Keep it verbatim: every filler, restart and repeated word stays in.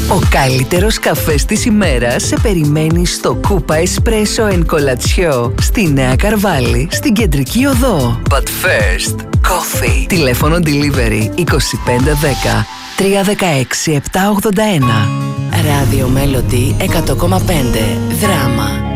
Ο καλύτερος καφές της ημέρας σε περιμένει στο Κούπα Εσπρέσο εν Κολατσιό, στη Νέα Καρβάλη, στην Κεντρική Οδό. But first, coffee. Τηλέφωνο delivery είκοσι πέντε δέκα τρία δεκαέξι επτά ογδόντα ένα. Ράδιο Μέλοντι εκατό κόμμα πέντε. Δράμα.